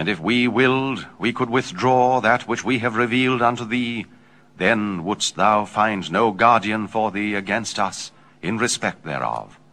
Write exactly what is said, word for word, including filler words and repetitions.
And if we willed, we could withdraw that which we have revealed unto thee, then wouldst thou find no guardian for thee against us in respect thereof.